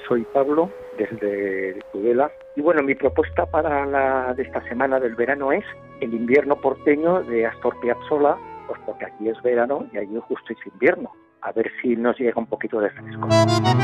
soy Pablo, desde Tudela. Y bueno, mi propuesta para de esta semana del verano es el invierno porteño de Astor Piazzolla, pues porque aquí es verano y allí justo es invierno. A ver si nos llega un poquito de fresco.